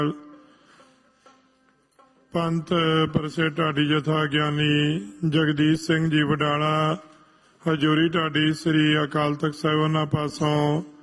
ਪੰਥ ਪਰਸੇ ਢਾਡੀ ਜਥਾ ਗਿਆਨੀ ਜਗਦੀਸ਼ ਸਿੰਘ ਜੀ ਵਡਾਲਾ, ਹਜ਼ੂਰੀ ਢਾਡੀ ਸ੍ਰੀ ਅਕਾਲ ਤਖਤ ਸਾਹਿਬ ਉਹਨਾਂ ਪਾਸੋਂ